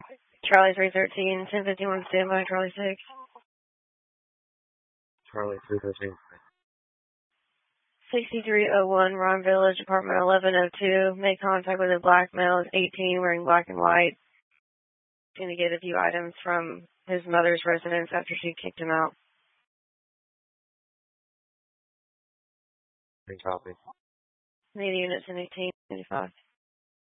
Charlie 313, 1051 standby, Charlie 6. Charlie 313. 6301 Ron Village, apartment 1102. Made contact with a black male, 18, wearing black and white. Going to get a few items from his mother's residence after she kicked him out. Copy. Need units in 1895.